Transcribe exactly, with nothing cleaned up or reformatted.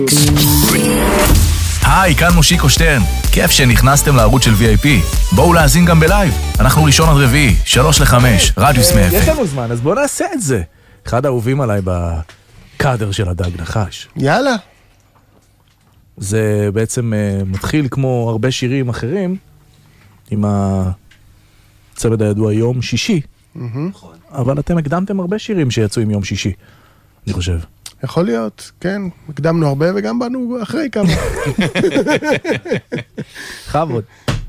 היי, כאן מושיקו שטרן. כיף שנכנסתם לערוץ של וי איי פי. בואו להאזין גם בלייב. אנחנו ראשון עד רביעי, שלוש לחמש, רדיוס מאפס. יש לנו זמן, אז בואו נעשה את זה. אחד האהובים עליי בקאדר של הדג נחש. יאללה. זה בעצם uh, מתחיל כמו הרבה שירים אחרים, עם הצמד הידוע יום שישי. Mm-hmm. אבל אתם הקדמתם הרבה שירים שיצאו עם יום שישי, אני חושב. יכול להיות, כן. הקדמנו הרבה וגם באנו אחרי כמה. חבוד.